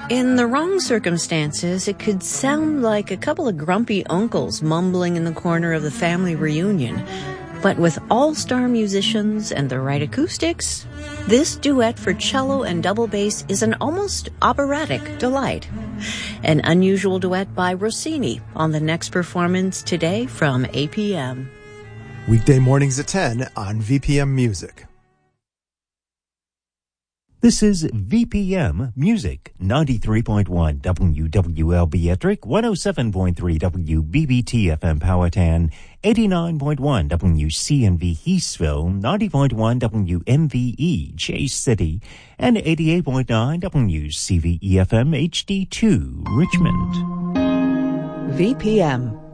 In the wrong circumstances, it could sound like a couple of grumpy uncles mumbling in the corner of the family reunion. But with all-star musicians and the right acoustics, this duet for cello and double bass is an almost operatic delight. An unusual duet by Rossini on the next performance today from APM. Weekday mornings at 10 on VPM Music. This is VPM Music, 93.1 WWLB Ettrick, 107.3 WBBT FM Powhatan, 89.1 WCNV Heathsville, 90.1 WMVE Chase City, and 88.9 WCVE FM HD2 Richmond. VPM